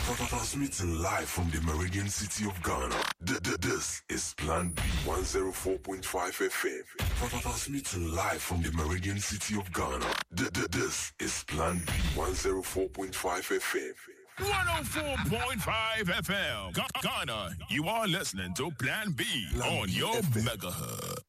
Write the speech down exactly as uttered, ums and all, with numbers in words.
Transmitting live from the Meridian city of Ghana. This is Plan B one oh four point five F M. Transmitting live from the Meridian city of Ghana. This is Plan B one oh four point five F M. one oh four point five F M. Ghana, you are listening to Plan B Plan on B your F M. Megahertz.